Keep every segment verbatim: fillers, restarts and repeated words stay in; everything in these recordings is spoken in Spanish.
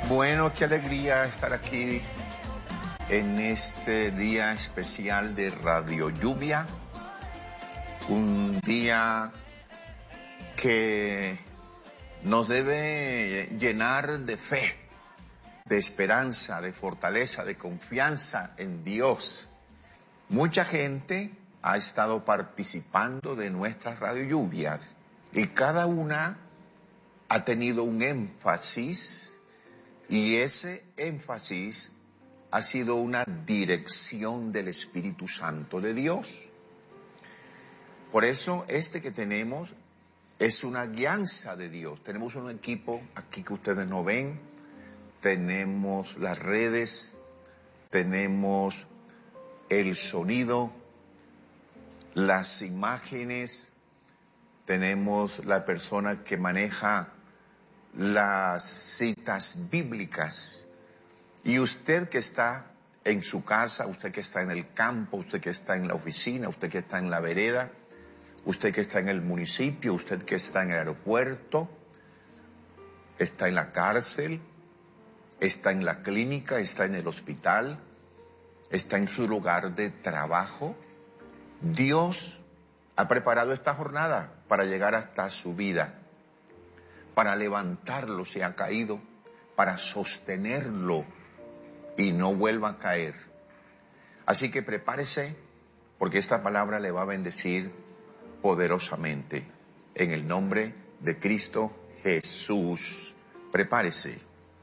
Bueno, qué alegría estar aquí en este día especial de Radio Lluvia, un día que nos debe llenar de fe, de esperanza, de fortaleza, de confianza en Dios. Mucha gente ha estado participando de nuestras Radio Lluvias y cada una ha tenido un énfasis, y ese énfasis ha sido una dirección del Espíritu Santo de Dios. Por eso este que tenemos es una guianza de Dios. Tenemos un equipo aquí que ustedes no ven, tenemos las redes, tenemos el sonido, las imágenes, tenemos la persona que maneja las citas bíblicas. Y usted que está en su casa, usted que está en el campo, usted que está en la oficina, usted que está en la vereda, usted que está en el municipio, usted que está en el aeropuerto, está en la cárcel, está en la clínica, está en el hospital, está en su lugar de trabajo. Dios ha preparado esta jornada para llegar hasta su vida, para levantarlo si ha caído, para sostenerlo y no vuelva a caer. Así que prepárese, porque esta palabra le va a bendecir poderosamente. En el nombre de Cristo Jesús, prepárese.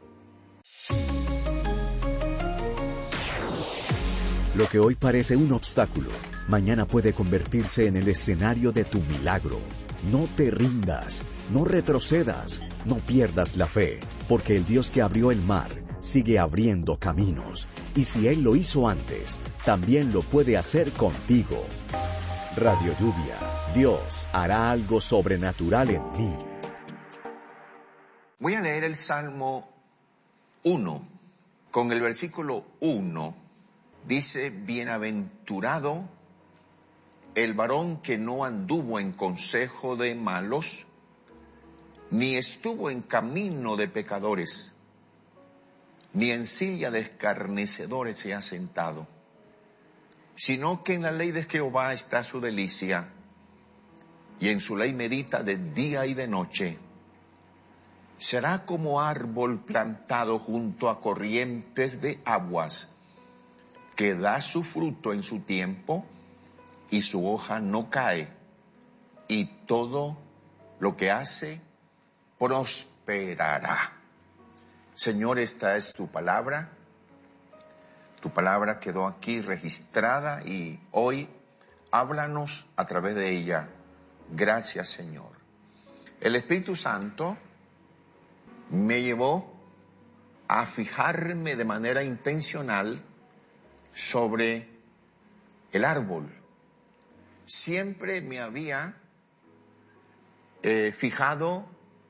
Lo que hoy parece un obstáculo, mañana puede convertirse en el escenario de tu milagro. No te rindas, no retrocedas, no pierdas la fe, porque el Dios que abrió el mar sigue abriendo caminos. Y si Él lo hizo antes, también lo puede hacer contigo. Radio Lluvia, Dios hará algo sobrenatural en ti. Voy a leer el Salmo uno, con el versículo uno. Dice: bienaventurado el varón que no anduvo en consejo de malos, ni estuvo en camino de pecadores, ni en silla de escarnecedores se ha sentado, sino que en la ley de Jehová está su delicia, y en su ley medita de día y de noche. Será como árbol plantado junto a corrientes de aguas, que da su fruto en su tiempo, y su hoja no cae, y todo lo que hace prosperará. Señor, esta es tu palabra. Tu palabra quedó aquí registrada y hoy háblanos a través de ella. Gracias, Señor. El Espíritu Santo me llevó a fijarme de manera intencional sobre el árbol. Siempre me había eh, fijado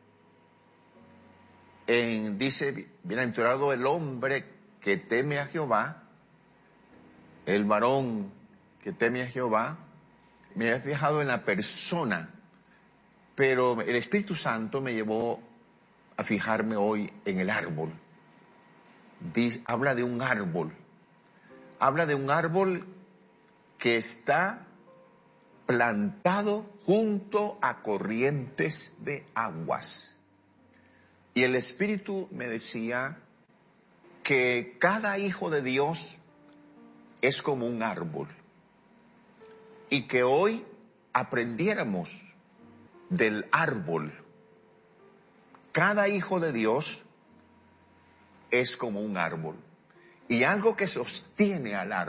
en, dice, bienaventurado el hombre que teme a Jehová, el varón que teme a Jehová. Me había fijado en la persona, pero el Espíritu Santo me llevó a fijarme hoy en el árbol. Dice, habla de un árbol. Habla de un árbol que está plantado junto a corrientes de aguas. Y el Espíritu me decía que cada hijo de Dios es como un árbol. Y que hoy aprendiéramos del árbol. Cada hijo de Dios es como un árbol. Y algo que sostiene al árbol